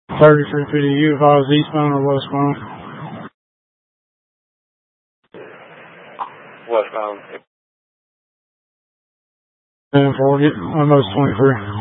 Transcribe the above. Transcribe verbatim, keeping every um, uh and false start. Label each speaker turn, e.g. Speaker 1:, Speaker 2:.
Speaker 1: thirty-three fifty, you advise eastbound or westbound?
Speaker 2: Westbound.
Speaker 1: ten forty, almost twenty-three.